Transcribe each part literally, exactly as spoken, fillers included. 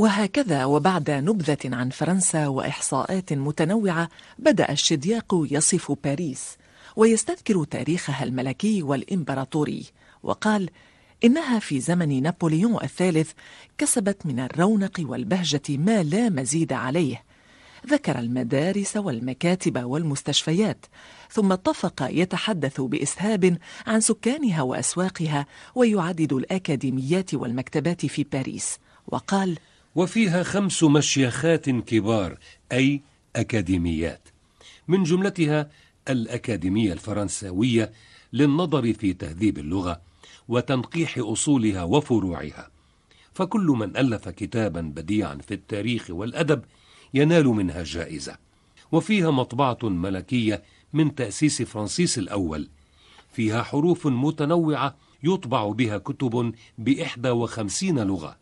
وهكذا وبعد نبذة عن فرنسا وإحصاءات متنوعة بدأ الشدياق يصف باريس ويستذكر تاريخها الملكي والإمبراطوري، وقال إنها في زمن نابليون الثالث كسبت من الرونق والبهجة ما لا مزيد عليه. ذكر المدارس والمكاتب والمستشفيات، ثم اتفق يتحدث بإسهاب عن سكانها وأسواقها ويعدد الأكاديميات والمكتبات في باريس، وقال: وفيها خمس مشيخات كبار، أي أكاديميات، من جملتها الأكاديمية الفرنسوية للنظر في تهذيب اللغة وتنقيح أصولها وفروعها، فكل من ألف كتابا بديعا في التاريخ والأدب ينال منها جائزة. وفيها مطبعة ملكية من تأسيس فرانسيس الأول، فيها حروف متنوعة يطبع بها كتب بإحدى وخمسين لغة،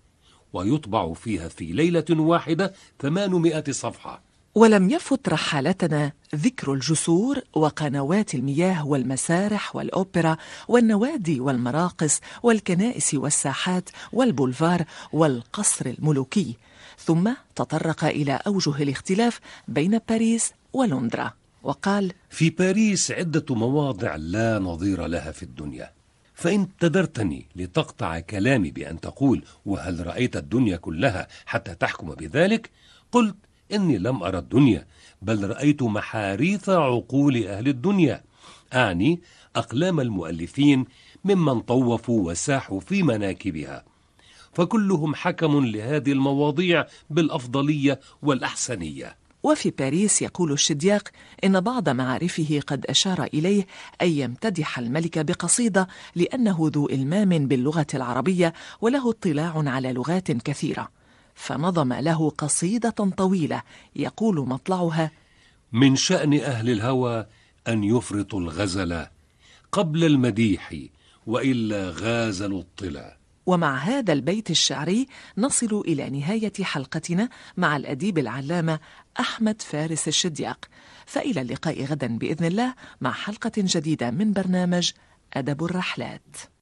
ويطبع فيها في ليلة واحدة ثمانمائة صفحة. ولم يفت رحالتنا ذكر الجسور وقنوات المياه والمسارح والأوبرا والنوادي والمراقص والكنائس والساحات والبولفار والقصر الملوكي، ثم تطرق إلى أوجه الاختلاف بين باريس ولندرا، وقال: في باريس عدة مواضع لا نظير لها في الدنيا، فإن ابتدرتني لتقطع كلامي بأن تقول وهل رأيت الدنيا كلها حتى تحكم بذلك، قلت إني لم أرى الدنيا، بل رأيت محاريث عقول أهل الدنيا، أعني أقلام المؤلفين ممن طوفوا وساحوا في مناكبها، فكلهم حكم لهذه المواضيع بالأفضلية والأحسنية. وفي باريس يقول الشدياق إن بعض معارفه قد أشار إليه أن يمتدح الملك بقصيدة لأنه ذو إلمام باللغة العربية وله اطلاع على لغات كثيرة، فنظم له قصيدة طويلة يقول مطلعها: من شأن أهل الهوى أن يفرطوا الغزل قبل المديح وإلا غازلوا الطلا. ومع هذا البيت الشعري نصل إلى نهاية حلقتنا مع الأديب العلامة أحمد فارس الشدياق، فإلى اللقاء غدا بإذن الله مع حلقة جديدة من برنامج أدب الرحلات.